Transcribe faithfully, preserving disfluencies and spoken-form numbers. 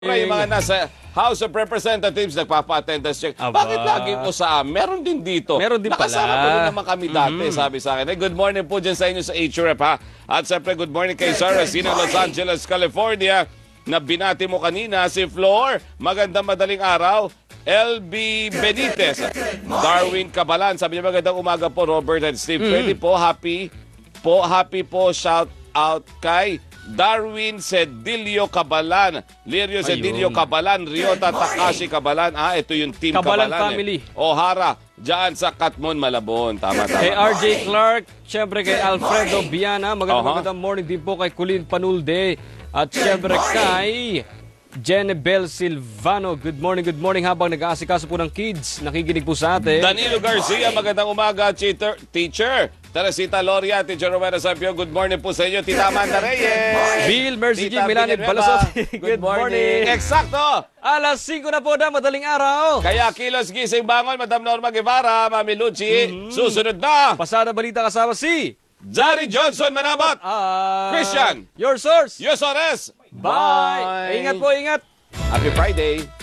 Yung mga nasa House of Representatives nagpapa-attendance check. Aba. Bakit lagi po sa amin? Meron din dito. Meron din pala. Nakasama po din naman kami dati, Mm-hmm. sabi sa akin. Hey, good morning po dyan sa inyo sa H R F ha. At siyempre good morning kay Sarah Sina Los Angeles, California na binati mo kanina si Flor. Magandang madaling araw. L B Benitez, Darwin Cabalan. Sabi niya magandang umaga po Robert and Steve. Mm-hmm. Pwede po happy po happy po shout out kay Darwin Cedillo Cabalan, Lirio Cedillo Ayun. Cabalan, Ryota Takashi Cabalan. Ah, ito yung team Cabalan Cabalan. family. Eh. O'Hara, dyan sa Katmon, Malabon. Tama, tama. Kay R J Clark, syempre kay Alfredo Biana, magandang Aha. magandang morning din po kay Colin Panulde. At syempre kay Jenebel Silvano. Good morning, good morning habang nag-aasikaso po ng kids. Nakikinig po sa atin. Danilo Garcia, magandang umaga, teacher. teacher. Teresita Loria, Teacher Romero Sapio, good morning po sa inyo. Tita Amanda Reyes. Bill Mercy G. Tita Milanet Villanueva. Balasot. Good morning. Eksakto. Alas singko na po na, madaling araw. Kaya kilos gising bangon, Madam Norma Guevara, Mami Luchi. Susunod na, Pasada balita kasama si Johnny Johnson Manabot. Ah, Christian. Your source. Yosores. Bye. Ingat po, ingat. Happy Friday.